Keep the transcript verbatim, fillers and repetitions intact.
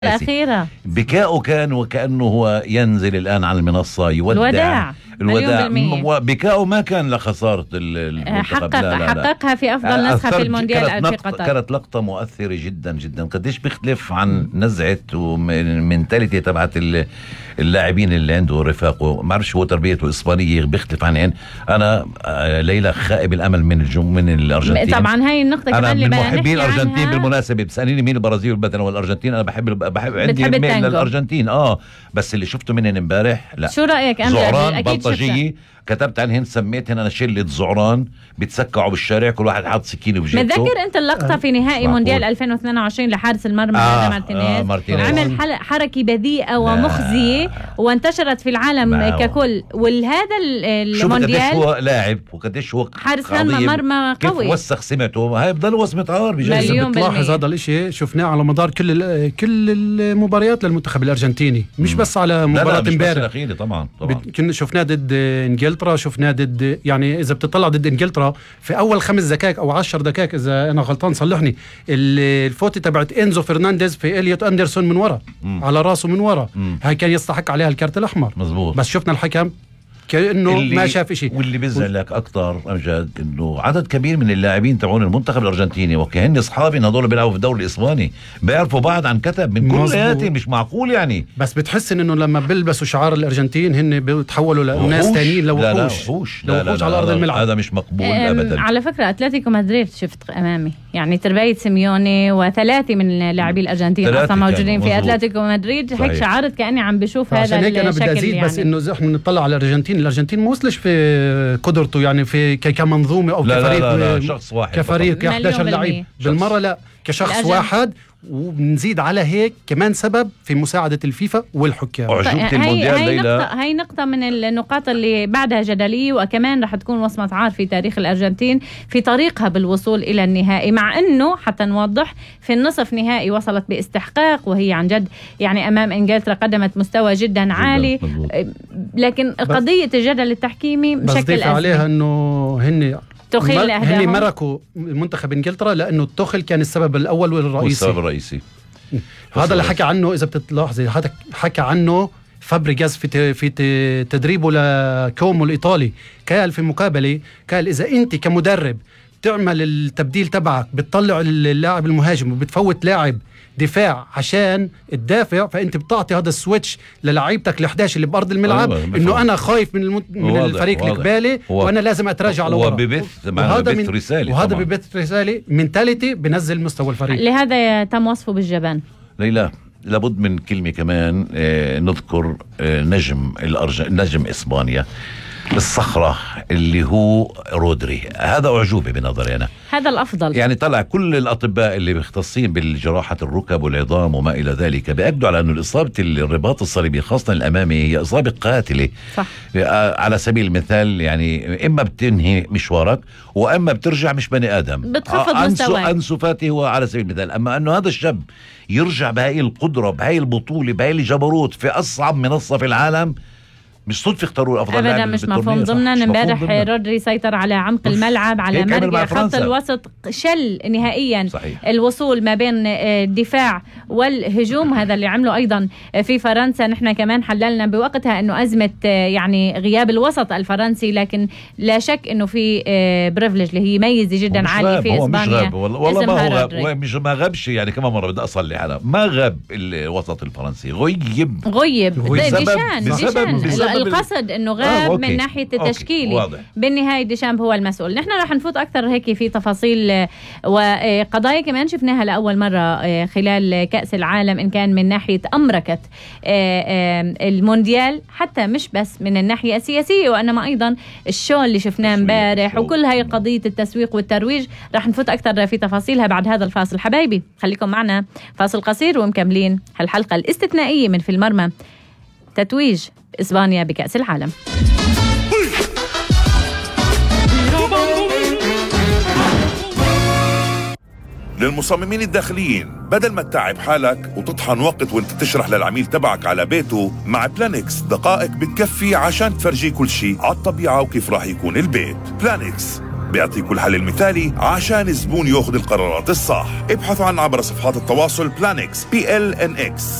الأخيرة. بكاؤه كان وكأنه هو ينزل الآن على المنصة يودع الوداع الوداع بكاؤه ما كان لخسارة المنتخب. حقق لا لا حققها لا. في أفضل نسخة في المونديال في قطر. كانت لقطة مؤثرة جدا جدا. قديش بيختلف عن نزعة ومنتاليتي تبعت اللاعبين اللي عنده رفاقه. ما عرفش هو تربيته إسبانية بيختلف عن يعني أنا ليلى خائب الأمل من الجم من الأرجنتين. طبعا هاي النقطة أنا كمان من محبين الأرجنتين عنها. بالمناسبة بتسأليني مين البرازيل والبتن والأرجنتين. أنا بحب بحب عندي ميل للأرجنتين اه بس اللي شفته منهن امبارح لا. شو رأيك أمجد؟ زعران بلطجية كتبت عنهن سميتهن أنا شلة زعران بيتسكعوا بالشارع كل واحد حاط سكينه بجيبته. متذكر أنت اللقطة في نهائي مونديال ألفين واثنين وعشرين لحارس المرمى آه مارتينيز, آه مارتينيز عمل حركة بذيئة ومخزية وانتشرت في العالم ككل. والهذا المونديال قديش هو لاعب وقديش هو حارس مرمى قوي. كيف وسخ سمعته هاي بضل وصمة عار بجد. بتلاحظ هذا الاشي شفناه على مدار كل كل المباريات للمنتخب الأرجنتيني مش م. بس على مباراة امبارح. طبعا طبعا كنا شفناه ضد انجلترا شفناه ضد يعني اذا بتطلع ضد انجلترا في اول خمس دقائق او عشر دقائق اذا انا غلطان صلحني الفوتة تبعت انزو فرنانديز في إليوت أندرسون من ورا على راسه من ورا هاي كان يستحق عليها الكارت الأحمر مزبوط. بس شفنا الحكم كأنه ما شاف شيء. واللي بيزعل لك أكتر أمجد إنه عدد كبير من اللاعبين تبعون المنتخب الأرجنتيني وكهن أصحابي هذول بيلعبوا في الدوري الإسباني بيعرفوا بعض عن كتب من كل ياتي مش معقول يعني. بس بتحس إنه لما بيلبسوا شعار الأرجنتين هن بيتحولوا لناس تانيين لو لا لا وحوش لا لا لا على أرض الملعب. هذا مش مقبول أبدا. على فكرة أتلتيكو مدريد شفت أمامي يعني تربية سيميوني وثلاثة من لاعبي الأرجنتين أصلا موجودين في أتلتيكو مدريد. هيك شعرت كأني عم بشوف هذا الشكل يعني. بس إنه إحنا نطلع على الأرجنتين الأرجنتين ما وصلش في قدرته يعني في كمنظومة أو لا كفريق لا لا لا شخص واحد كفريق كأحد عشر لعيب بالمرة لا كشخص الأجل. واحد وبنزيد على هيك كمان سبب في مساعدة الفيفا والحكام. أعجوبة المونديال هاي ليلى نقطة هاي نقطة من النقاط اللي بعدها جدلية وكمان رح تكون وصمة عار في تاريخ الأرجنتين في طريقها بالوصول إلى النهائي. مع أنه حتى نوضح في النصف نهائي وصلت باستحقاق وهي عن جد يعني أمام إنجلترا قدمت مستوى جدا, جداً عالي مضبوط. لكن قضية الجدل التحكيمي مشكل أزمة عليها أنه هن توخيل هني مركوا منتخب انجلترا لانه توخيل كان السبب الاول والرئيسي والسبب الرئيسي. هذا اللي حكى عنه اذا بتلاحظي هذا حكى عنه فابريجاز في في تدريبه لكومو الايطالي. قال في مقابله قال اذا انت كمدرب تعمل التبديل تبعك بتطلع اللاعب المهاجم وبتفوت لاعب دفاع عشان الدافع فانت بتعطي هذا السويتش للاعيبتك ال11 اللي بارض الملعب أيوة انه انا خايف من المت... من واضح الفريق القبالي وانا لازم اتراجع لورا. وببث وهذا ببث رساله وهذا ببث رساله منتاليتي بنزل مستوى الفريق. لهذا تم وصفه بالجبان. ليلى لابد من كلمه كمان آه نذكر آه نجم الأرج... نجم اسبانيا الصخرة اللي هو رودري. هذا أعجوبة بنظري أنا هذا الأفضل يعني. طلع كل الأطباء اللي مختصين بالجراحة الركب والعظام وما إلى ذلك بيأكدوا على أنه الإصابة الرباط الصليبي خاصة الأمامي هي إصابة قاتلة صح. على سبيل المثال يعني إما بتنهي مشوارك وإما بترجع مش بني آدم بتخفض مستواك. أنسو فاتي هو على سبيل المثال. أما أنه هذا الشاب يرجع بهاي القدرة بهاي البطولة بهاي الجبروت في أصعب منصة في العالم مش صدفة اختاروا الأفضل أبدا مش مفهوم ضمنا. امبارح رودري سيطر على عمق الملعب على مرقى خط الوسط شل نهائيا صحيح. الوصول ما بين الدفاع والهجوم هذا اللي عمله أيضا في فرنسا. نحن كمان حللنا بوقتها أنه أزمة يعني غياب الوسط الفرنسي لكن لا شك أنه في بريفليج اللي هي ميزة جدا عالية في إسبانيا. والله ما هو غاب مش ما غابش يعني كمان مرة بدي أصلي على ما غاب الوسط الفرنسي غيب غيب ديشان ديشان القصد انه غاب آه، من ناحيه التشكيلي. بالنهايه ديشامب هو المسؤول. نحن راح نفوت اكثر هيك في تفاصيل وقضايا كمان شفناها لاول مره خلال كاس العالم ان كان من ناحيه امركه المونديال حتى مش بس من الناحيه السياسيه وانما ايضا الشو اللي شفناه امبارح وكل هاي قضيه التسويق والترويج. راح نفوت اكثر في تفاصيلها بعد هذا الفاصل. حبايبي خليكم معنا فاصل قصير ومكملين هالحلقه الاستثنائيه من في المرمى تتويج إسبانيا بكأس العالم. للمصممين الداخليين بدل ما تتعب حالك وتطحن وقت وانت تشرح للعميل تبعك على بيته مع بلانكس دقائق بتكفي عشان تفرجيه كل شيء على الطبيعة وكيف راح يكون البيت. بلانكس بيعطيكوا الحل المثالي عشان الزبون ياخذ القرارات الصح. ابحثوا عنا عبر صفحات التواصل بلانكس بي ال ان اكس.